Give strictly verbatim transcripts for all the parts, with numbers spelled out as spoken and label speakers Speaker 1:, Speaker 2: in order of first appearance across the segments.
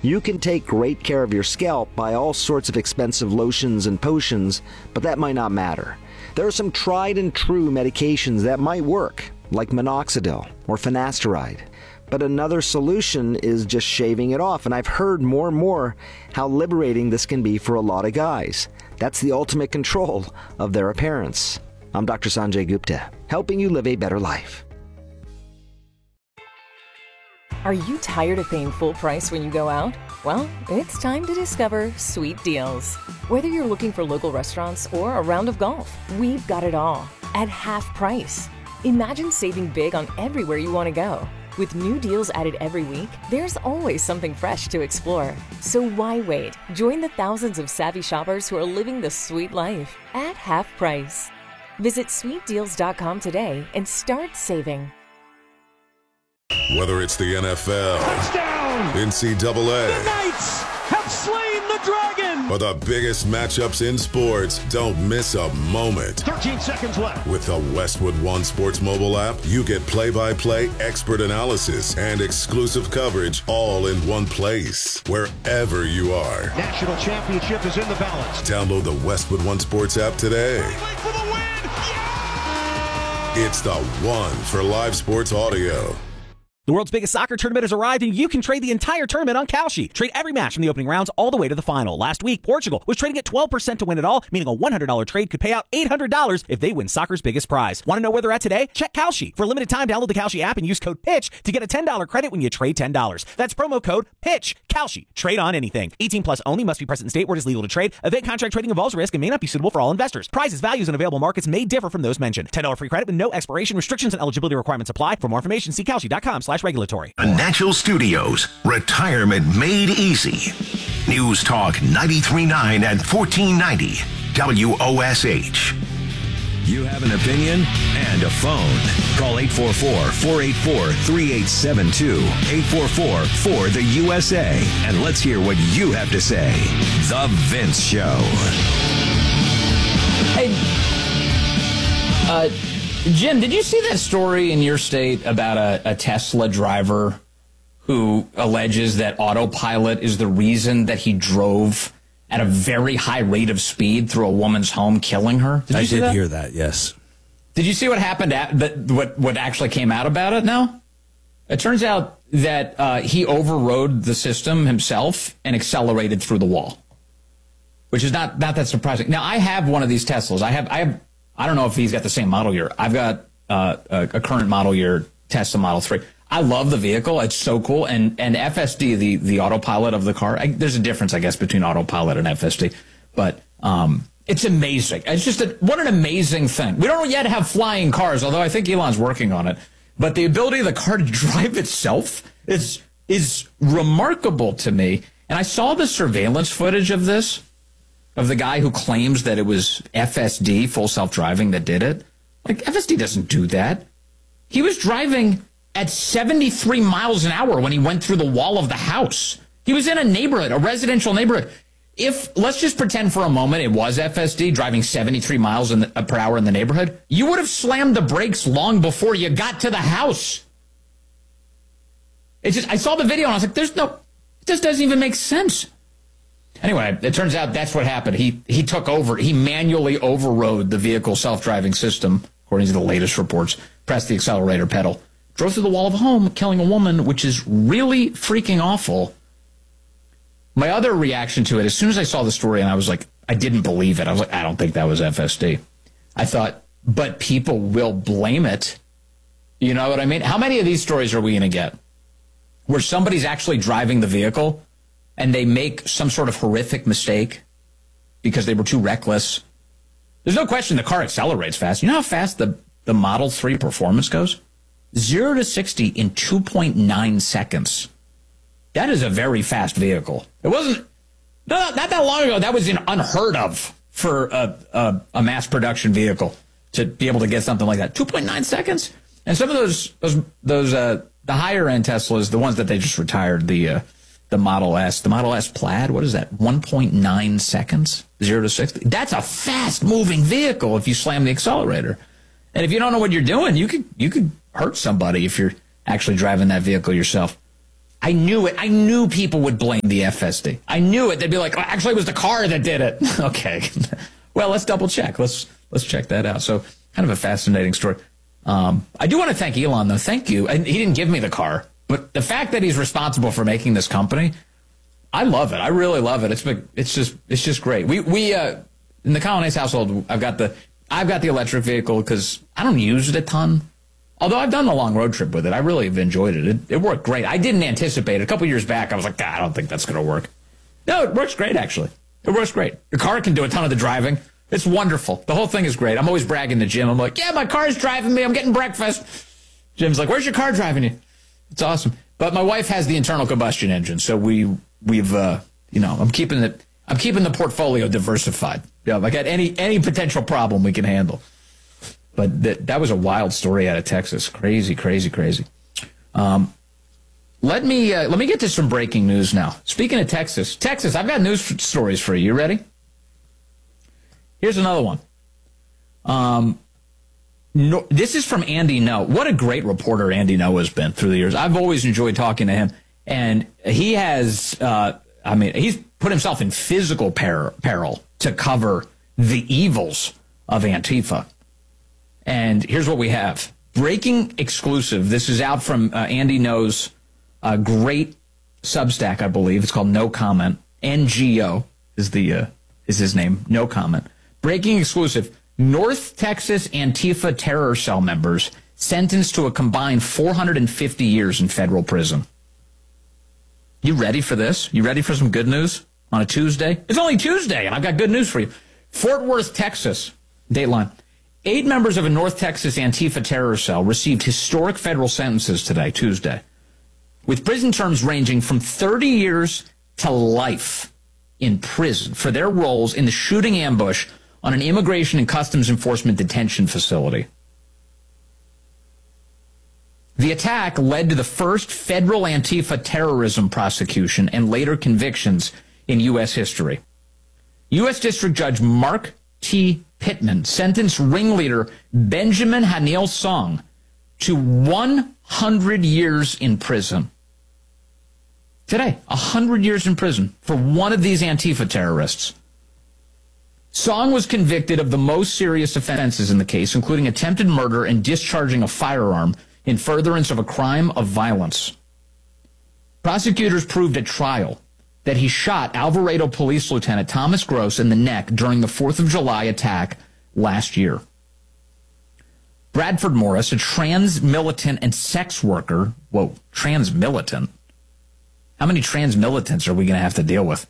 Speaker 1: You can take great care of your scalp by all sorts of expensive lotions and potions, but that might not matter. There are some tried and true medications that might work, like minoxidil or finasteride. But another solution is just shaving it off, and I've heard more and more how liberating this can be for a lot of guys. That's the ultimate control of their appearance. I'm Doctor Sanjay Gupta, helping you live a better life.
Speaker 2: Are you tired of paying full price when you go out? Well, it's time to discover Sweet Deals. Whether you're looking for local restaurants or a round of golf, we've got it all at half price. Imagine saving big on everywhere you want to go. With new deals added every week, there's always something fresh to explore. So why wait? Join the thousands of savvy shoppers who are living the sweet life at half price. Visit sweet deals dot com today and start saving.
Speaker 3: Whether it's the N F L,
Speaker 4: touchdown,
Speaker 3: N C double A,
Speaker 4: the Knights have slain the dragon,
Speaker 3: or the biggest matchups in sports, don't miss a moment.
Speaker 4: thirteen seconds left.
Speaker 3: With the Westwood One Sports mobile app, you get play-by-play expert analysis and exclusive coverage all in one place, wherever you are.
Speaker 4: National championship is in the balance.
Speaker 3: Download the Westwood One Sports app today.
Speaker 4: For the win. Yeah!
Speaker 3: It's the one for live sports audio.
Speaker 5: The world's biggest soccer tournament has arrived, and you can trade the entire tournament on Kalshi. Trade every match from the opening rounds all the way to the final. Last week, Portugal was trading at twelve percent to win it all, meaning a one hundred dollars trade could pay out eight hundred dollars if they win soccer's biggest prize. Want to know where they're at today? Check Kalshi. For a limited time, download the Kalshi app and use code PITCH to get a ten dollars credit when you trade ten dollars. That's promo code PITCH. Kalshi. Trade on anything. eighteen plus only. Must be present in state where it is legal to trade. Event contract trading involves risk and may not be suitable for all investors. Prizes, values, and available markets may differ from those mentioned. ten dollars free credit with no expiration. Restrictions and eligibility requirements apply. For more information, see Kalshi dot com slash regulatory.
Speaker 6: Natural Studios, retirement made easy. News Talk ninety-three point nine and fourteen ninety W O S H.
Speaker 7: You have an opinion and a phone. Call eight four four, four eight four, three eight seven two, eight four four, four the U S A, and let's hear what you have to say. The Vince Show.
Speaker 8: Hey, uh, Jim, did you see that story in your state about a, a Tesla driver who alleges that autopilot is the reason that he drove at a very high rate of speed through a woman's home, killing her? Did
Speaker 9: I
Speaker 8: you see
Speaker 9: did
Speaker 8: that?
Speaker 9: hear that, yes.
Speaker 8: Did you see what happened, at, that, what, what actually came out about it now? It turns out that uh, he overrode the system himself and accelerated through the wall, which is not, not that surprising. Now, I have one of these Teslas. I have, I have, I don't know if he's got the same model year. I've got uh, a, a current model year Tesla Model three. I love the vehicle. It's so cool. And and F S D, the, the autopilot of the car, I, there's a difference, I guess, between autopilot and F S D. But um, it's amazing. It's just a, what an amazing thing. We don't yet have flying cars, although I think Elon's working on it. But the ability of the car to drive itself is is remarkable to me. And I saw the surveillance footage of this, of the guy who claims that it was F S D, full self-driving, that did it. Like, F S D doesn't do that. He was driving at seventy-three miles an hour when he went through the wall of the house. He was in a neighborhood, a residential neighborhood. If, let's just pretend for a moment it was F S D driving seventy-three miles in the, uh, per hour in the neighborhood, you would have slammed the brakes long before you got to the house. It just, I saw the video and I was like, there's no, it just doesn't even make sense. Anyway, it turns out that's what happened. He he took over. He manually overrode the vehicle self-driving system, according to the latest reports, pressed the accelerator pedal, drove through the wall of a home, killing a woman, which is really freaking awful. My other reaction to it, as soon as I saw the story and I was like, I didn't believe it. I was like, I don't think that was F S D. I thought, but people will blame it. You know what I mean? How many of these stories are we going to get where somebody's actually driving the vehicle and they make some sort of horrific mistake because they were too reckless? There's no question the car accelerates fast. You know how fast the, the Model three Performance goes? zero to sixty in two point nine seconds. That is a very fast vehicle. It wasn't, not that long ago, that was an unheard of for a, a, a mass production vehicle to be able to get something like that. two point nine seconds? And some of those, those, those uh, the higher end Teslas, the ones that they just retired, the uh, the Model S, the Model S Plaid, what is that? one point nine seconds, zero to sixty. That's a fast moving vehicle if you slam the accelerator. And if you don't know what you're doing, you could you could hurt somebody if you're actually driving that vehicle yourself. I knew it. I knew people would blame the F S D. I knew it. They'd be like, oh, actually, it was the car that did it. Okay. Well, let's double check. Let's let's check that out. So kind of a fascinating story. Um, I do want to thank Elon, though. Thank you. And he didn't give me the car. But the fact that he's responsible for making this company, I love it. I really love it. It's been, it's just it's just great. We we uh, in the Colonnese household, I've got the I've got the electric vehicle because I don't use it a ton. Although I've done a long road trip with it, I really have enjoyed it. It, it worked great. I didn't anticipate it. A couple years back, I was like, God, I don't think that's going to work. No, it works great, actually. It works great. The car can do a ton of the driving. It's wonderful. The whole thing is great. I'm always bragging to Jim. I'm like, yeah, my car's driving me. I'm getting breakfast. Jim's like, where's your car driving you? It's awesome. But my wife has the internal combustion engine, so we, we've, uh, you know, I'm keeping it. I'm keeping the portfolio diversified. Yeah, I got any any potential problem we can handle. But that that was a wild story out of Texas. Crazy, crazy, crazy. Um, let me uh, let me get to some breaking news now. Speaking of Texas, Texas, I've got news f- stories for you. You ready? Here's another one. Um, no, this is from Andy Ngo. What a great reporter Andy Ngo has been through the years. I've always enjoyed talking to him, and he has. Uh, I mean, he's put himself in physical per- peril to cover the evils of Antifa. And here's what we have. Breaking exclusive. This is out from uh, Andy Ngo's uh, great Substack, I believe. It's called No Comment. N G O is the uh, is his name. No Comment. Breaking exclusive. North Texas Antifa terror cell members sentenced to a combined four hundred fifty years in federal prison. You ready for this? You ready for some good news on a Tuesday? It's only Tuesday, and I've got good news for you. Fort Worth, Texas. Dateline. Eight members of a North Texas Antifa terror cell received historic federal sentences today, Tuesday, with prison terms ranging from thirty years to life in prison for their roles in the shooting ambush on an Immigration and Customs Enforcement detention facility. The attack led to the first federal Antifa terrorism prosecution and later convictions in U S history. U S District Judge Mark T. Pittman sentenced ringleader Benjamin Hanil Song to one hundred years in prison. Today, one hundred years in prison for one of these Antifa terrorists. Song was convicted of the most serious offenses in the case, including attempted murder and discharging a firearm in furtherance of a crime of violence. Prosecutors proved at trial that he shot Alvarado Police Lieutenant Thomas Gross in the neck during the fourth of July attack last year. Bradford Morris, a trans militant and sex worker, whoa, trans militant? How many trans militants are we going to have to deal with?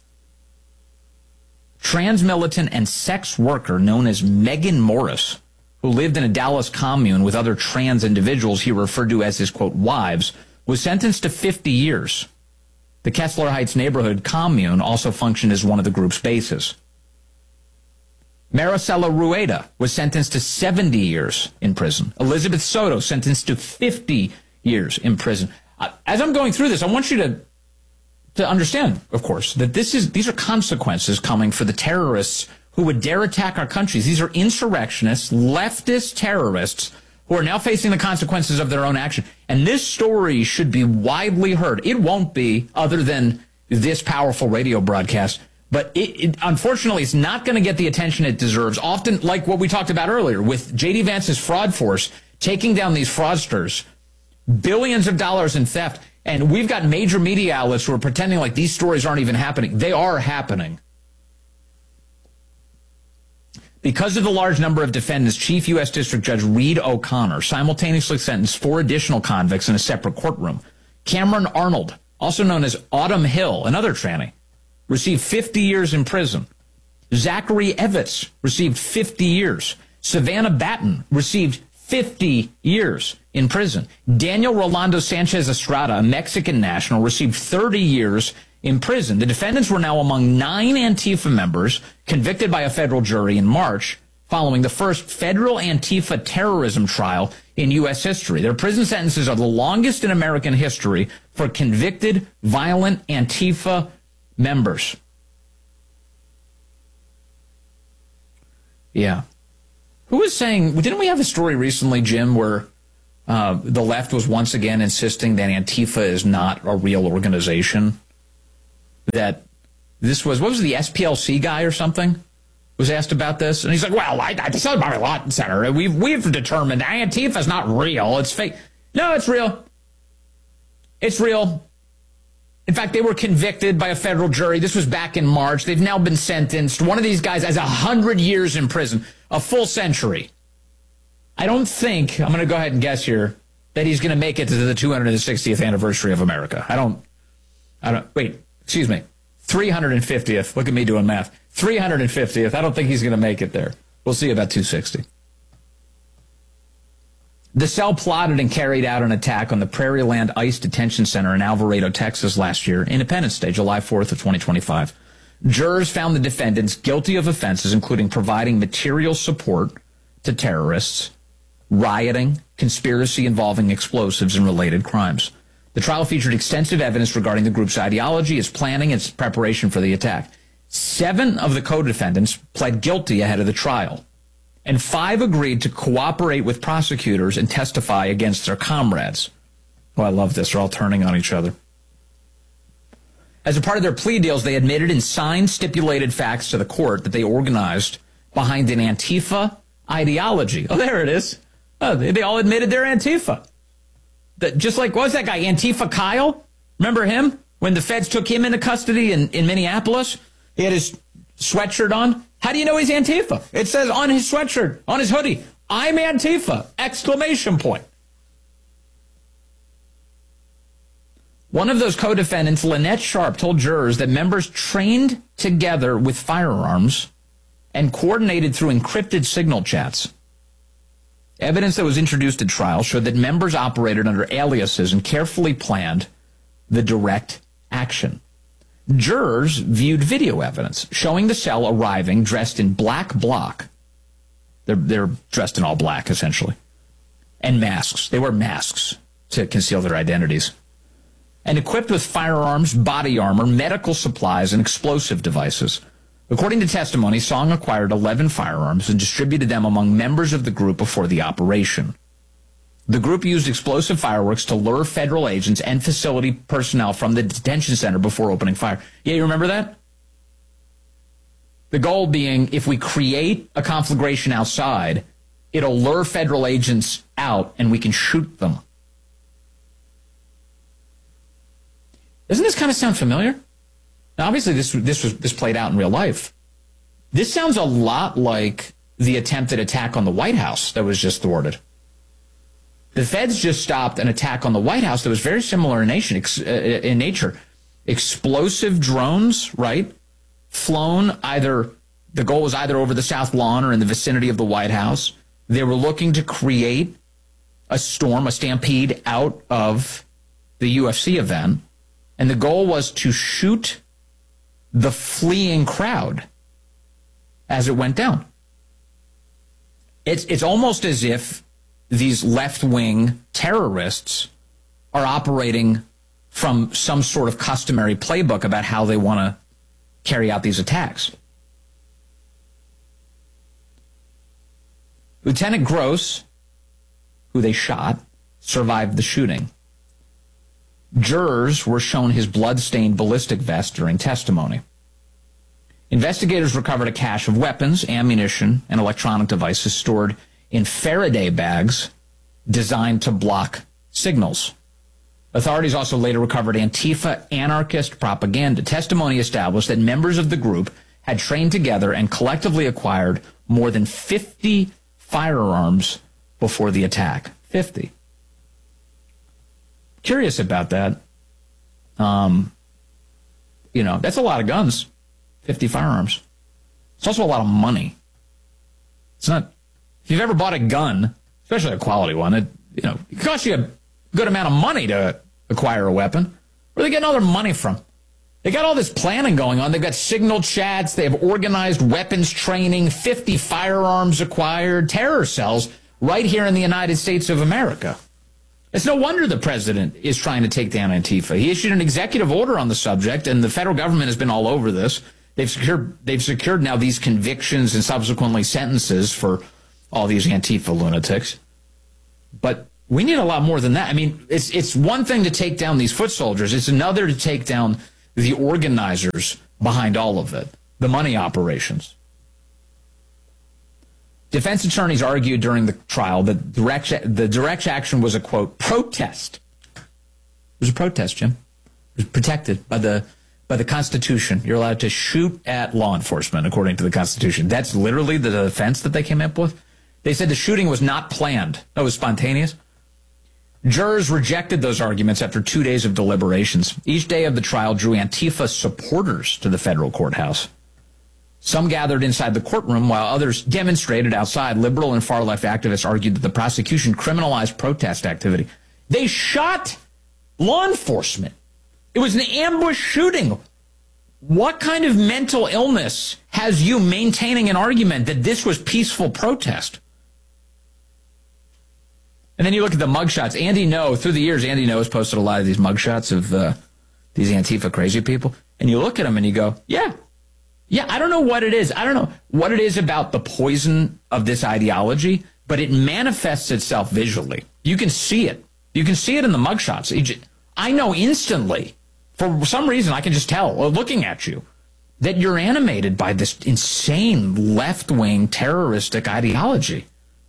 Speaker 8: Trans militant and sex worker known as Megan Morris, who lived in a Dallas commune with other trans individuals he referred to as his, quote, wives, was sentenced to fifty years. The Kessler Heights neighborhood commune also functioned as one of the group's bases. Maricela Rueda was sentenced to seventy years in prison. Elizabeth Soto sentenced to fifty years in prison. Uh, as I'm going through this, I want you to to understand, of course, that this is these are consequences coming for the terrorists who would dare attack our countries. These are insurrectionists, leftist terrorists who are now facing the consequences of their own action. And this story should be widely heard. It won't be, other than this powerful radio broadcast. But it, it, unfortunately, it's not going to get the attention it deserves. Often, like what we talked about earlier, with J D Vance's fraud force taking down these fraudsters, billions of dollars in theft. And we've got major media outlets who are pretending like these stories aren't even happening. They are happening. Because of the large number of defendants, Chief U S District Judge Reed O'Connor simultaneously sentenced four additional convicts in a separate courtroom. Cameron Arnold, also known as Autumn Hill, another tranny, received fifty years in prison. Zachary Evitz received fifty years. Savannah Batten received fifty years in prison. Daniel Rolando Sanchez Estrada, a Mexican national, received thirty years in prison. The defendants were now among nine Antifa members convicted by a federal jury in March following the first federal Antifa terrorism trial in U S history. Their prison sentences are the longest in American history for convicted violent Antifa members. Yeah. Who was saying, didn't we have a story recently, Jim, where Uh, the left was once again insisting that Antifa is not a real organization. That this was, what was the S P L C guy or something was asked about this? And he's like, well, I, I the Southern Poverty Law Center, we've, we've determined Antifa is not real. It's fake. No, it's real. It's real. In fact, they were convicted by a federal jury. This was back in March. They've now been sentenced. One of these guys has one hundred years in prison, a full century. I don't think, I'm going to go ahead and guess here, that he's going to make it to the two hundred sixtieth anniversary of America. I don't, I don't, wait, excuse me, three hundred fiftieth. Look at me doing math. three hundred fiftieth. I don't think he's going to make it there. We'll see about two sixty. The cell plotted and carried out an attack on the Prairieland ICE Detention Center in Alvarado, Texas last year, Independence Day, July fourth of twenty twenty-five. Jurors found the defendants guilty of offenses including providing material support to terrorists, rioting, conspiracy involving explosives, and related crimes. The trial featured extensive evidence regarding the group's ideology, its planning, and its preparation for the attack. Seven of the co-defendants pled guilty ahead of the trial, and five agreed to cooperate with prosecutors and testify against their comrades. Oh, I love this. They're all turning on each other. As a part of their plea deals, they admitted and signed stipulated facts to the court that they organized behind an Antifa ideology. Oh, there it is. Oh, they, they all admitted they're Antifa. That, just like, what was that guy, Antifa Kyle? Remember him? When the feds took him into custody in, in Minneapolis? He had his sweatshirt on. How do you know he's Antifa? It says on his sweatshirt, on his hoodie, I'm Antifa, exclamation point. One of those co-defendants, Lynette Sharp, told jurors that members trained together with firearms and coordinated through encrypted signal chats. Evidence that was introduced at trial showed that members operated under aliases and carefully planned the direct action. Jurors viewed video evidence showing the cell arriving dressed in black bloc. They're, they're dressed in all black, essentially. And masks. They wear masks to conceal their identities. And equipped with firearms, body armor, medical supplies, and explosive devices. According to testimony, Song acquired eleven firearms and distributed them among members of the group before the operation. The group used explosive fireworks to lure federal agents and facility personnel from the detention center before opening fire. Yeah, you remember that? The goal being, if we create a conflagration outside, it'll lure federal agents out and we can shoot them. Doesn't this kind of sound familiar? Now, obviously, this this was this played out in real life. This sounds a lot like the attempted attack on the White House that was just thwarted. The feds just stopped an attack on the White House that was very similar in, nation, uh, in nature. Explosive drones, right? Flown either, the goal was either over the South Lawn or in the vicinity of the White House. They were looking to create a storm, a stampede out of the U F C event. And the goal was to shoot the fleeing crowd as it went down. It's, it's almost as if these left-wing terrorists are operating from some sort of customary playbook about how they want to carry out these attacks. Lieutenant Gross, who they shot, survived the shooting. Jurors were shown his blood-stained ballistic vest during testimony. Investigators recovered a cache of weapons, ammunition, and electronic devices stored in Faraday bags designed to block signals. Authorities also later recovered Antifa anarchist propaganda. Testimony established that members of the group had trained together and collectively acquired more than fifty firearms before the attack. fifty. Curious about that. Um, you know, that's a lot of guns. fifty firearms. It's also a lot of money. It's not, if you've ever bought a gun, especially a quality one, it, you know, it costs you a good amount of money to acquire a weapon. Where are they getting all their money from? They got all this planning going on. They've got signal chats. They have organized weapons training, fifty firearms acquired, terror cells right here in the United States of America. It's no wonder the president is trying to take down Antifa. He issued an executive order on the subject, and the federal government has been all over this. They've secured, they've secured now these convictions and subsequently sentences for all these Antifa lunatics. But We need a lot more than that. I mean, it's it's one thing to take down these foot soldiers. It's another to take down the organizers behind all of it, the money operations. Defense attorneys argued during the trial that direct, the direct action was a, quote, protest. It was a protest, Jim. It was protected by the by the Constitution. You're allowed to shoot at law enforcement, according to the Constitution. That's literally the defense that they came up with. They said the shooting was not planned. It was spontaneous. Jurors rejected those arguments after two days of deliberations. Each day of the trial drew Antifa supporters to the federal courthouse. Some gathered inside the courtroom while others demonstrated outside. Liberal and far-left activists argued that the prosecution criminalized protest activity. They shot law enforcement. It was an ambush shooting. What kind of mental illness has you maintaining an argument that this was peaceful protest? And then you look at the mugshots. Andy Ngo, through the years, Andy Ngo has posted a lot of these mugshots of uh, these Antifa crazy people. And you look at them and you go, yeah, yeah, I don't know what it is. I don't know what it is about the poison of this ideology, but it manifests itself visually. You can see it. You can see it in the mugshots. I know instantly, for some reason, I can just tell, looking at you, that you're animated by this insane left-wing terroristic ideology.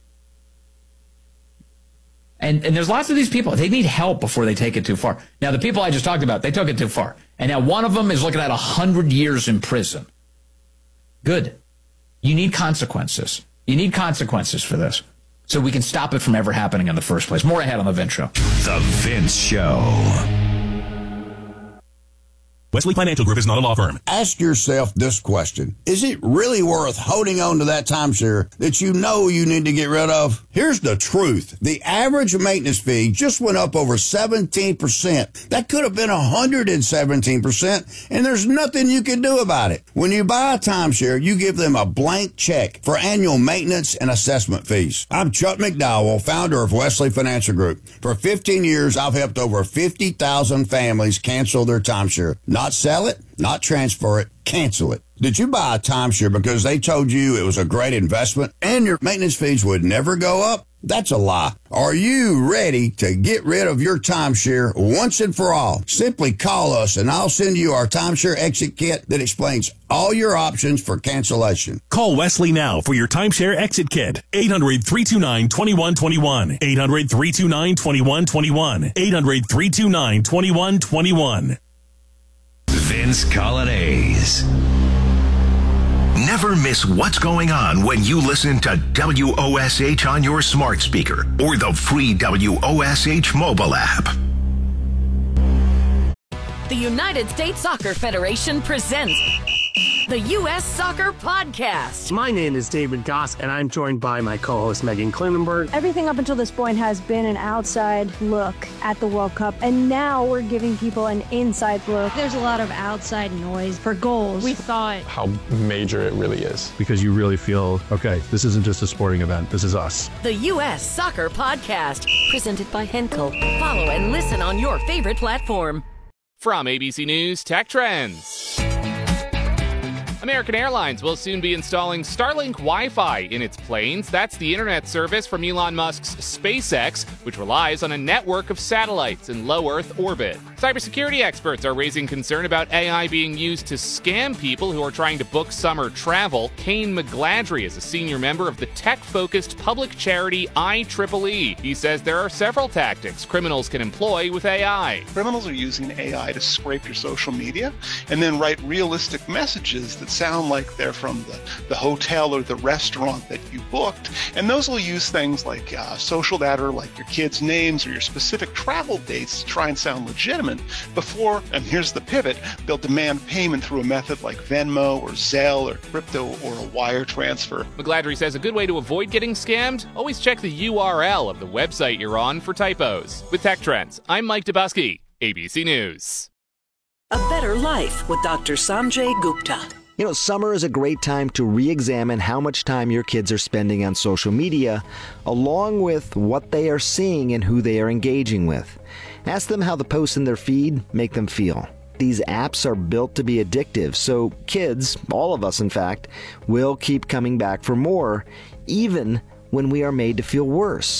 Speaker 8: And, and there's lots of these people. They need help before they take it too far. Now, the people I just talked about, they took it too far. And now one of them is looking at one hundred years in prison. Good. You need consequences. You need consequences for this so we can stop it from ever happening in the first place. More ahead on The Vince Show.
Speaker 7: The Vince Show.
Speaker 9: Wesley Financial Group is not a law firm.
Speaker 10: Ask yourself this question. Is it really worth holding on to that timeshare that you know you need to get rid of? Here's the truth. The average maintenance fee just went up over seventeen percent. That could have been one hundred seventeen percent, and there's nothing you can do about it. When you buy a timeshare, you give them a blank check for annual maintenance and assessment fees. I'm Chuck McDowell, founder of Wesley Financial Group. For fifteen years, I've helped over fifty thousand families cancel their timeshare. Not sell it, not transfer it, cancel it. Did you buy a timeshare because they told you it was a great investment and your maintenance fees would never go up? That's a lie. Are you ready to get rid of your timeshare once and for all? Simply call us and I'll send you our timeshare exit kit that explains all your options for cancellation.
Speaker 9: Call Wesley now for your timeshare exit kit. eight hundred, three two nine, two one two one. eight hundred, three two nine, two one two one. eight hundred, three two nine, two one two one.
Speaker 7: Vince Colonnese.
Speaker 6: Never miss what's going on when you listen to W O S H on your smart speaker or the free W O S H mobile app.
Speaker 2: The United States Soccer Federation presents the U S Soccer Podcast.
Speaker 11: My name is David Goss, and I'm joined by my co-host Megan Klinenberg.
Speaker 12: Everything up until this point has been an outside look at the World Cup, and now we're giving people an inside look.
Speaker 13: There's a lot of outside noise for goals. We thought
Speaker 14: how major it really is, because you really feel, okay, this isn't just a sporting event, this is us.
Speaker 2: The U S Soccer Podcast, presented by Henkel. Follow and listen on your favorite platform.
Speaker 15: From A B C News Tech Trends. American Airlines will soon be installing Starlink Wi-Fi in its planes. That's the internet service from Elon Musk's SpaceX, which relies on a network of satellites in low Earth orbit. Cybersecurity experts are raising concern about A I being used to scam people who are trying to book summer travel. Kane McGladrey is a senior member of the tech-focused public charity I triple E. He says there are several tactics criminals can employ with A I.
Speaker 16: Criminals are using A I to scrape your social media and then write realistic messages that sound like they're from the, the hotel or the restaurant that you booked. And those will use things like uh, social data, like your kids' names or your specific travel dates to try and sound legitimate before, and here's the pivot, they'll demand payment through a method like Venmo or Zelle or crypto or a wire transfer.
Speaker 15: McGladrey says a good way to avoid getting scammed, always check the U R L of the website you're on for typos. With Tech Trends, I'm Mike Dubusky, A B C News.
Speaker 17: A better life with Doctor Sanjay Gupta.
Speaker 1: You know, summer is a great time to re-examine how much time your kids are spending on social media, along with what they are seeing and who they are engaging with. Ask them how the posts in their feed make them feel. These apps are built to be addictive, so kids, all of us in fact, will keep coming back for more, even when we are made to feel worse. It's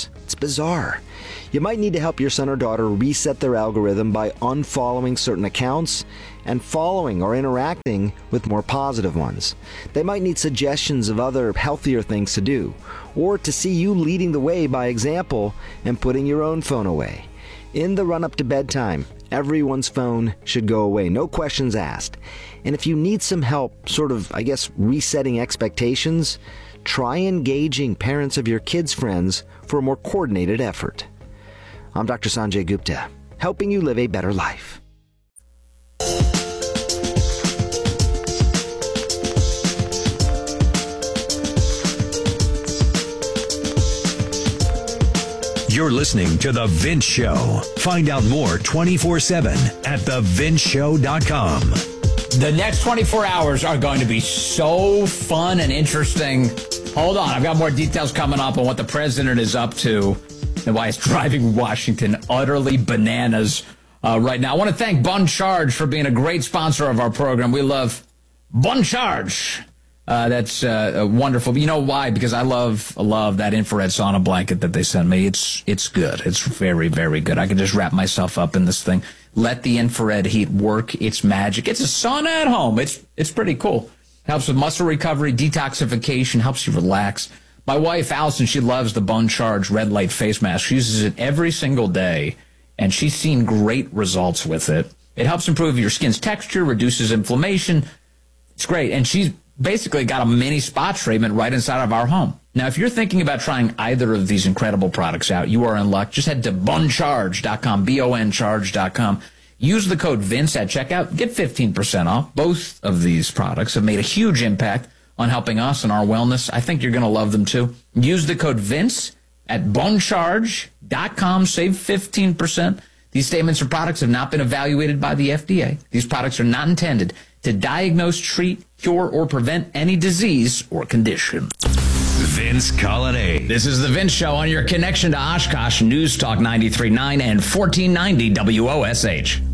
Speaker 1: bizarre. You might need to help your son or daughter reset their algorithm by unfollowing certain accounts and following or interacting with more positive ones. They might need suggestions of other healthier things to do, or to see you leading the way by example and putting your own phone away. In the run-up to bedtime, everyone's phone should go away, no questions asked. And if you need some help, sort of, I guess, resetting expectations, try engaging parents of your kids' friends for a more coordinated effort. I'm Doctor Sanjay Gupta, helping you live a better life.
Speaker 7: You're listening to The Vince Show. Find out more twenty-four seven at the vince show dot com.
Speaker 8: The next twenty-four hours are going to be so fun and interesting. Hold on, I've got more details coming up on what the president is up to and why it's driving Washington utterly bananas uh, right now. I want to thank Bun Charge for being a great sponsor of our program. We love Bun Charge. Uh, that's uh, wonderful. You know why? Because I love love that infrared sauna blanket that they send me. It's it's good. It's very, very good. I can just wrap myself up in this thing. Let the infrared heat work its magic. It's a sauna at home. It's it's pretty cool. Helps with muscle recovery, detoxification, helps you relax. My wife, Allison, she loves the Bun Charge red light face mask. She uses it every single day, and she's seen great results with it. It helps improve your skin's texture, reduces inflammation. It's great. And she's basically got a mini spa treatment right inside of our home. Now, if you're thinking about trying either of these incredible products out, you are in luck. Just head to bun charge dot com, B O N charge dot com. Use the code Vince at checkout. Get fifteen percent off. Both of these products have made a huge impact on helping us and our wellness. I think you're going to love them, too. Use the code Vince at bun charge dot com. Save fifteen percent. These statements or products have not been evaluated by the F D A. These products are not intended to diagnose, treat, cure, or prevent any disease or condition.
Speaker 7: Vince Colonnade.
Speaker 8: This is The Vince Show on your connection to Oshkosh News Talk ninety-three point nine and fourteen ninety W O S H.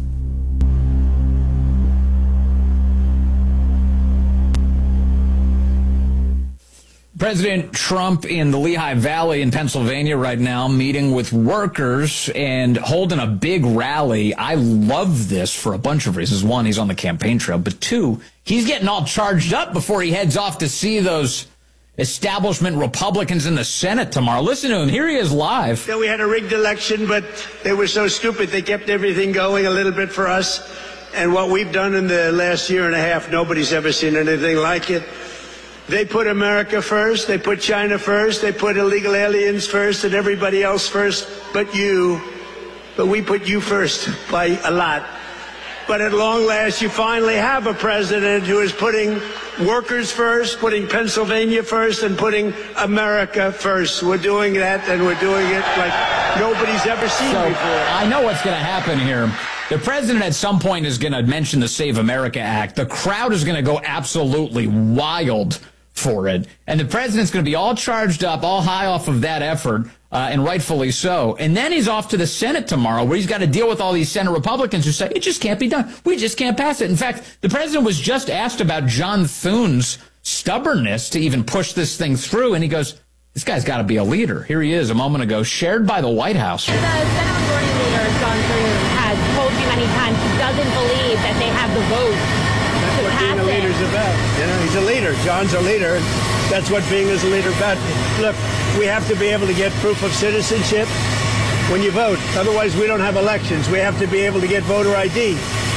Speaker 8: President Trump in the Lehigh Valley in Pennsylvania right now, meeting with workers and holding a big rally. I love this for a bunch of reasons. One, he's on the campaign trail. But two, he's getting all charged up before he heads off to see those establishment Republicans in the Senate tomorrow. Listen to him. Here he is live.
Speaker 18: Yeah, we had a rigged election, but they were so stupid they kept everything going a little bit for us. And what we've done in the last year and a half, nobody's ever seen anything like it. They put America first, they put China first, they put illegal aliens first and everybody else first, but you. But we put you first by a lot. But at long last, you finally have a president who is putting workers first, putting Pennsylvania first, and putting America first. We're doing that, and we're doing it like nobody's ever seen
Speaker 8: so,
Speaker 18: before.
Speaker 8: I know what's going to happen here. The president at some point is going to mention the Save America Act. The crowd is going to go absolutely wild for it. And the president's going to be all charged up, all high off of that effort, uh, and rightfully so. And then he's off to the Senate tomorrow, where he's got to deal with all these Senate Republicans who say, it just can't be done. We just can't pass it. In fact, the president was just asked about John Thune's stubbornness to even push this thing through, and he goes, this guy's got to be a leader. Here he is a moment ago, shared by the White House.
Speaker 19: The Senate Majority Leader, John Thune, has told me many times he doesn't believe that they have the votes.
Speaker 18: That's what being a leader is about. You know, he's a leader. John's a leader. That's what being as a leader about. Look, we have to be able to get proof of citizenship when you vote. Otherwise, we don't have elections. We have to be able to get voter I D.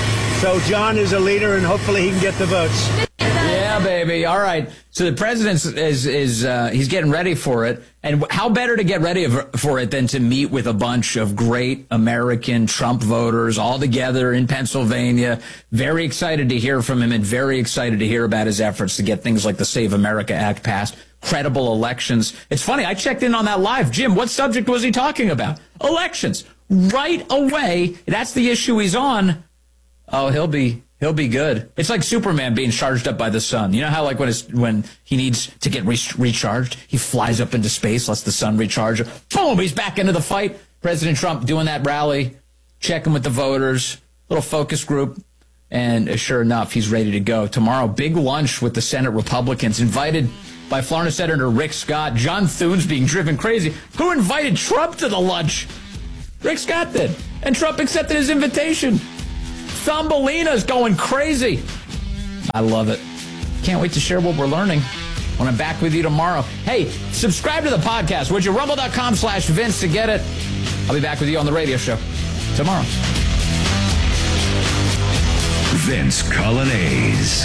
Speaker 18: So John is a leader, and hopefully he can get the votes.
Speaker 8: Yeah, baby. All right. So the president is is uh, he's getting ready for it, and how better to get ready for it than to meet with a bunch of great American Trump voters all together in Pennsylvania. Very excited to hear from him, and very excited to hear about his efforts to get things like the Save America Act passed, credible elections. It's funny. I checked in on that live. Jim, what subject was he talking about? Elections. Right away. That's the issue he's on. Oh, he'll be. He'll be good. It's like Superman being charged up by the sun. You know how, like, when it's, when he needs to get re- recharged, he flies up into space, lets the sun recharge. Boom, he's back into the fight. President Trump doing that rally, checking with the voters, little focus group, and uh, sure enough, he's ready to go. Tomorrow, big lunch with the Senate Republicans. Invited by Florida Senator Rick Scott. John Thune's being driven crazy. Who invited Trump to the lunch? Rick Scott did. And Trump accepted his invitation. Thumbelina's going crazy. I love it. Can't wait to share what we're learning when I'm back with you tomorrow. Hey, subscribe to the podcast. Would you rumble.com slash Vince to get it? I'll be back with you on the radio show tomorrow.
Speaker 7: Vince Colonnese.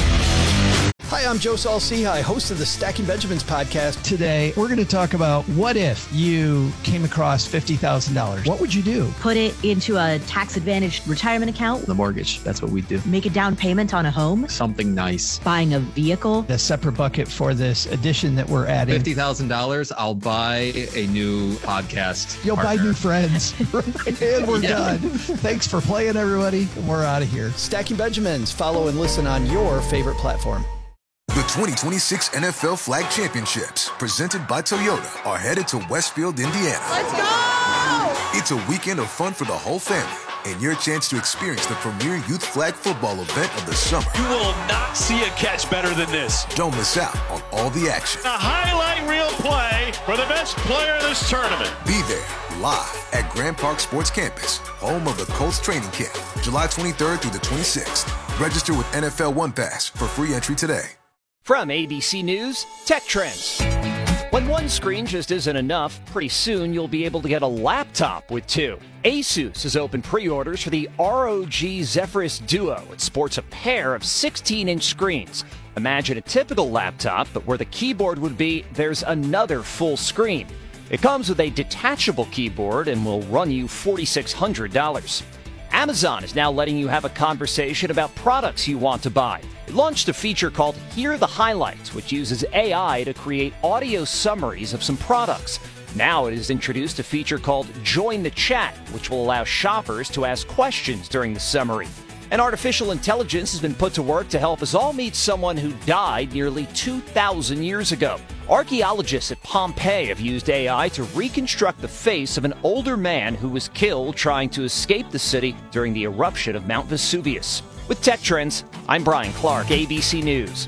Speaker 20: Hi, I'm Joe Saul-Sehy, host of the Stacking Benjamins podcast. Today, we're going to talk about what if you came across fifty thousand dollars. What would you do?
Speaker 21: Put it into a tax-advantaged retirement account.
Speaker 22: The mortgage, that's what we do.
Speaker 21: Make a down payment on a home.
Speaker 22: Something nice.
Speaker 21: Buying a vehicle.
Speaker 20: A separate bucket for this addition that we're adding.
Speaker 22: fifty thousand dollars, I'll buy a new podcast
Speaker 20: You'll
Speaker 22: partner.
Speaker 20: buy new friends. And we're
Speaker 22: Yeah.
Speaker 20: done. Thanks for playing, everybody. And we're out of here. Stacking Benjamins. Follow and listen on your favorite platform.
Speaker 23: The twenty twenty-six N F L Flag Championships, presented by Toyota, are headed to Westfield, Indiana.
Speaker 24: Let's go!
Speaker 23: It's a weekend of fun for the whole family and your chance to experience the premier youth flag football event of the summer.
Speaker 4: You will not see a catch better than this.
Speaker 23: Don't miss out on all the action.
Speaker 4: A highlight reel play for the best player in this tournament.
Speaker 23: Be there live at Grand Park Sports Campus, home of the Colts training camp, July twenty-third through the twenty-sixth. Register with N F L One Pass for free entry today.
Speaker 25: From A B C News, Tech Trends. When one screen just isn't enough, pretty soon you'll be able to get a laptop with two. Asus has opened pre-orders for the R O G Zephyrus Duo. It sports a pair of sixteen-inch screens. Imagine a typical laptop, but where the keyboard would be, there's another full screen. It comes with a detachable keyboard and will run you four thousand six hundred dollars. Amazon is now letting you have a conversation about products you want to buy. It launched a feature called Hear the Highlights, which uses A I to create audio summaries of some products. Now it has introduced a feature called Join the Chat, which will allow shoppers to ask questions during the summary. And artificial intelligence has been put to work to help us all meet someone who died nearly two thousand years ago. Archaeologists at Pompeii have used A I to reconstruct the face of an older man who was killed trying to escape the city during the eruption of Mount Vesuvius. With Tech Trends, I'm Brian Clark, A B C News.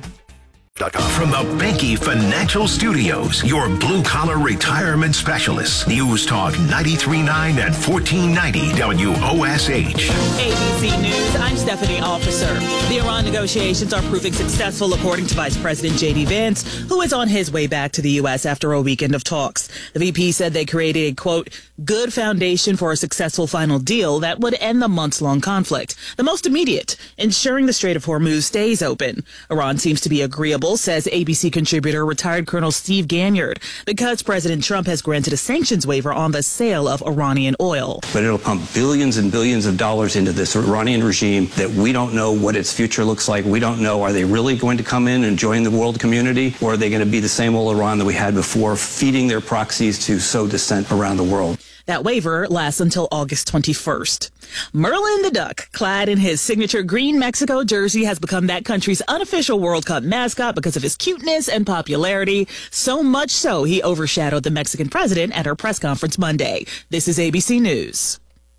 Speaker 6: From the Banky Financial Studios, your blue-collar retirement specialists. News Talk ninety-three point nine and fourteen ninety W O S H.
Speaker 26: A B C News, I'm Stephanie Officer. The Iran negotiations are proving successful, according to Vice President J D Vance, who is on his way back to the U S after a weekend of talks. The V P said they created a, quote, good foundation for a successful final deal that would end the months-long conflict. The most immediate, ensuring the Strait of Hormuz stays open. Iran seems to be agreeable, says A B C contributor retired Colonel Steve Ganyard, because President Trump has granted a sanctions waiver on the sale of Iranian oil.
Speaker 27: But it'll pump billions and billions of dollars into this Iranian regime that we don't know what its future looks like. We don't know, are they really going to come in and join the world community, or are they going to be the same old Iran that we had before, feeding their proxies to sow dissent around the world?
Speaker 26: That waiver lasts until August twenty-first. Merlin the Duck, clad in his signature green Mexico jersey, has become that country's unofficial World Cup mascot because of his cuteness and popularity. So much so, he overshadowed the Mexican president at her press conference Monday. This is A B C News.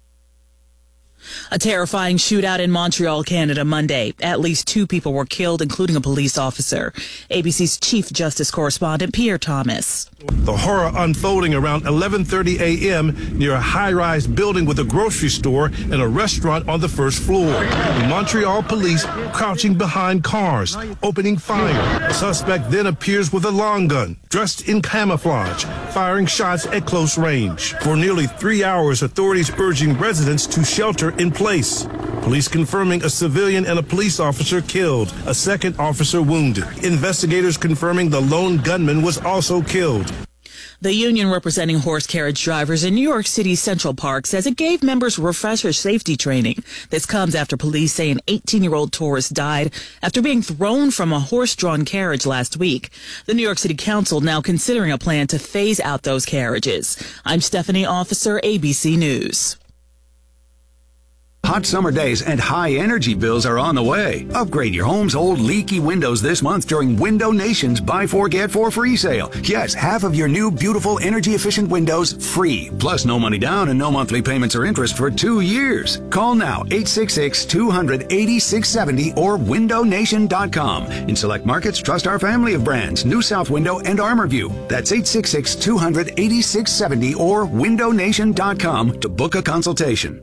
Speaker 26: A terrifying shootout in Montreal, Canada, Monday. At least two people were killed, including a police officer. A B C's Chief Justice correspondent Pierre Thomas.
Speaker 28: The horror unfolding around eleven thirty a.m. near a high-rise building with a grocery store and a restaurant on the first floor. The Montreal police crouching behind cars, opening fire. The suspect then appears with a long gun, dressed in camouflage, firing shots at close range. For nearly three hours, authorities urging residents to shelter in place. Police confirming a civilian and a police officer killed, a second officer wounded. Investigators confirming the lone gunman was also killed.
Speaker 26: The union representing horse carriage drivers in New York City's Central Park says it gave members refresher safety training. This comes after police say an eighteen-year-old tourist died after being thrown from a horse-drawn carriage last week. The New York City Council now considering a plan to phase out those carriages. I'm Stephanie Officer, A B C News.
Speaker 3: Hot summer days and high energy bills are on the way. Upgrade your home's old leaky windows this month during Window Nation's Buy Four Get Four free sale. Yes, half of your new beautiful energy efficient windows free. Plus no money down and no monthly payments or interest for two years. Call now eight six six, two hundred, eighty-six seventy or window nation dot com. In select markets, trust our family of brands, New South Window and ArmorView. That's eight six six, two hundred, eighty-six seventy or window nation dot com to book a consultation.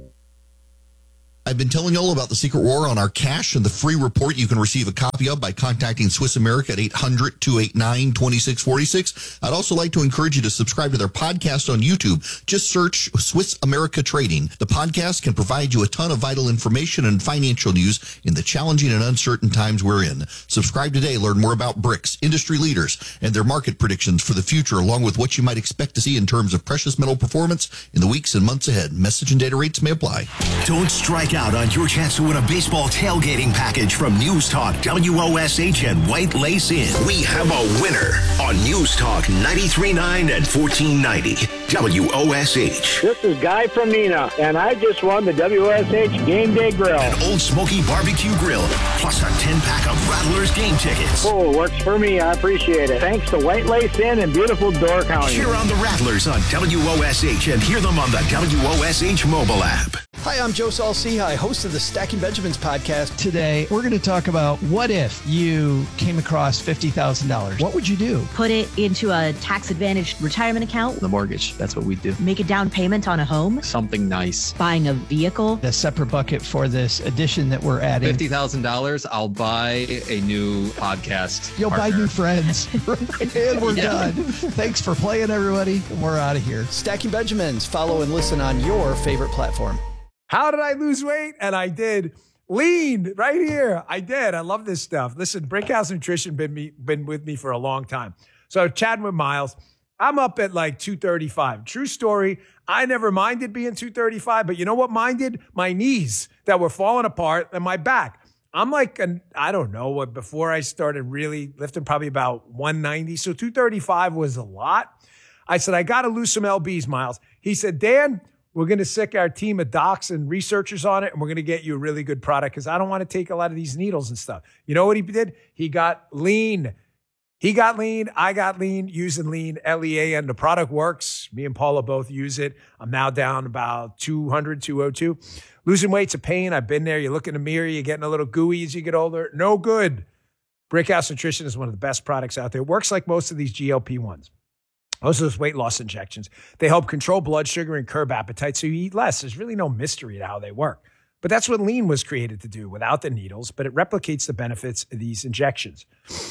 Speaker 5: I've been telling you all about the secret war on our cash and the free report you can receive a copy of by contacting Swiss America at eight hundred, two eight nine, two six four six. I'd also like to encourage you to subscribe to their podcast on YouTube. Just search Swiss America Trading. The podcast can provide you a ton of vital information and financial news in the challenging and uncertain times we're in. Subscribe today. Learn more about BRICS, industry leaders, and their market predictions for the future, along with what you might expect to see in terms of precious metal performance in the weeks and months ahead. Message and data rates may apply.
Speaker 6: Don't strike out on your chance to win a baseball tailgating package from News Talk W O S H and White Lace Inn. We have a winner on News Talk ninety-three point nine and fourteen ninety W O S H.
Speaker 9: This is Guy from Neenah, and I just won the W O S H Game Day Grill.
Speaker 6: An Old Smoky Barbecue Grill, plus a ten-pack of Rattlers game tickets.
Speaker 9: Oh, works for me. I appreciate it. Thanks to White Lace Inn in beautiful Door County.
Speaker 6: Cheer on the Rattlers on W O S H and hear them on the W O S H mobile app.
Speaker 20: Hi, I'm Joe Saul-Sehy, host of the Stacking Benjamins podcast. Today, we're going to talk about what if you came across fifty thousand dollars. What would you do?
Speaker 21: Put it into a tax-advantaged retirement account.
Speaker 10: The mortgage, that's what we do.
Speaker 21: Make a down payment on a home.
Speaker 10: Something nice.
Speaker 21: Buying a vehicle.
Speaker 20: A separate bucket for this addition that we're adding.
Speaker 22: fifty thousand dollars, I'll buy a new podcast
Speaker 20: You'll
Speaker 22: partner.
Speaker 20: buy new friends. And we're
Speaker 22: Yeah.
Speaker 20: done. Thanks for playing, everybody. We're out of here. Stacking Benjamins. Follow and listen on your favorite platform.
Speaker 11: How did I lose weight? And I did. Lean right here. I did. I love this stuff. Listen, Brickhouse Nutrition been me been with me for a long time. So chatting with Miles, I'm up at like two thirty-five. True story. I never minded being two thirty-five, but you know what minded? My knees that were falling apart and my back. I'm like, an, I don't know what, before I started really lifting, probably about one ninety. So two thirty-five was a lot. I said, I got to lose some L Bs, Miles. He said, Dan, we're going to sick our team of docs and researchers on it, and we're going to get you a really good product because I don't want to take a lot of these needles and stuff. You know what he did? He got lean. He got lean. I got lean using lean, L E A N. The product works. Me and Paula both use it. I'm now down about two hundred, two oh two. Losing weight's a pain. I've been there. You look in the mirror, you're getting a little gooey as you get older. No good. Brickhouse Nutrition is one of the best products out there. It works like most of these G L P ones. Most of those weight loss injections, they help control blood sugar and curb appetite so you eat less. There's really no mystery to how they work. But that's what lean was created to do without the needles, but it replicates the benefits of these injections.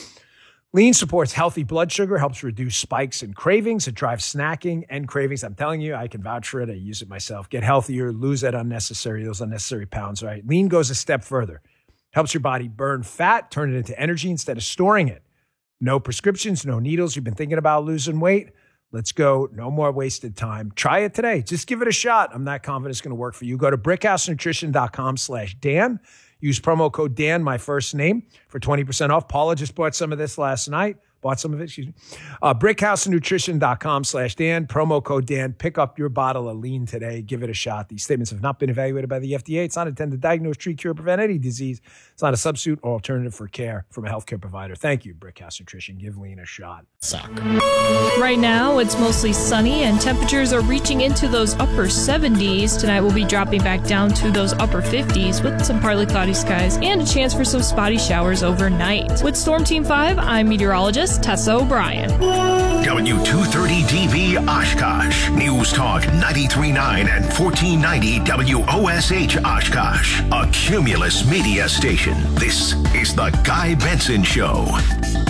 Speaker 11: Lean supports healthy blood sugar, helps reduce spikes and cravings. It drives snacking and cravings. I'm telling you, I can vouch for it. I use it myself. Get healthier, lose that unnecessary, those unnecessary pounds, right? Lean goes a step further. Helps your body burn fat, turn it into energy instead of storing it. No prescriptions, no needles. You've been thinking about losing weight? Let's go. No more wasted time. Try it today. Just give it a shot. I'm not confident it's going to work for you. Go to brickhousenutrition.com slash Dan. Use promo code Dan, my first name, for twenty percent off. Paula just bought some of this last night. Bought some of it, excuse me. Uh, brickhousenutrition.com slash Dan. Promo code Dan. Pick up your bottle of lean today. Give it a shot. These statements have not been evaluated by the F D A. It's not intended to diagnose, treat, cure, prevent any disease. It's not a substitute or alternative for care from a healthcare provider. Thank you, Brickhouse Nutrition. Give lean a shot. Suck.
Speaker 12: Right now, it's mostly sunny and temperatures are reaching into those upper seventies. Tonight, we'll be dropping back down to those upper fifties with some partly cloudy skies and a chance for some spotty showers overnight. With Storm Team five, I'm meteorologist Tessa O'Brien.
Speaker 6: W two thirty D B Oshkosh. News Talk ninety-three point nine and fourteen ninety W O S H Oshkosh. A Cumulus media station. This is the Guy Benson Show.